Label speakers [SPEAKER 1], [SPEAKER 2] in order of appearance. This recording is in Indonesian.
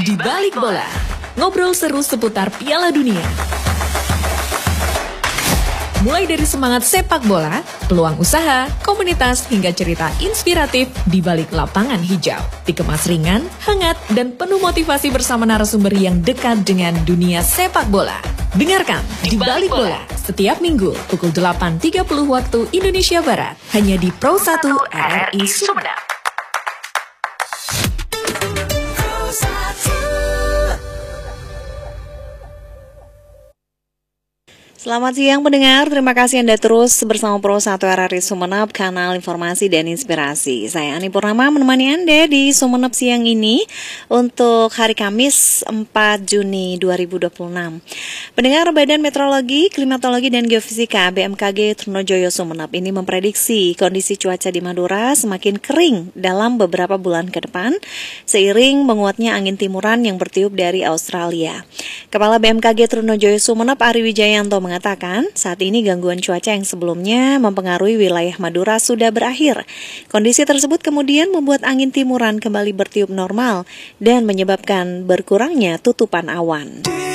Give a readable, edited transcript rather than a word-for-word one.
[SPEAKER 1] Di Balik Bola, ngobrol seru seputar Piala Dunia. Mulai dari semangat sepak bola, peluang usaha, komunitas, hingga cerita inspiratif di balik lapangan hijau. Dikemas ringan, hangat, dan penuh motivasi bersama narasumber yang dekat dengan dunia sepak bola. Dengarkan Di Balik Bola setiap minggu pukul 8.30 waktu Indonesia Barat, hanya di Pro 1 RRI Sumeneb.
[SPEAKER 2] Selamat siang pendengar, terima kasih Anda terus bersama Pro 1 RRI Sumeneb, kanal informasi dan inspirasi. Saya Ani Purnama menemani Anda di Sumeneb siang ini untuk hari Kamis 4 Juni 2026. Pendengar, Badan Meteorologi, Klimatologi dan Geofisika BMKG Trunojoyo Sumeneb ini memprediksi kondisi cuaca di Madura semakin kering dalam beberapa bulan ke depan seiring menguatnya angin timuran yang bertiup dari Australia. Kepala BMKG Trunojoyo Sumeneb Ari Wijayanto mengatakan saat ini gangguan cuaca yang sebelumnya mempengaruhi wilayah Madura sudah berakhir. Kondisi tersebut kemudian membuat angin timuran kembali bertiup normal dan menyebabkan berkurangnya tutupan awan.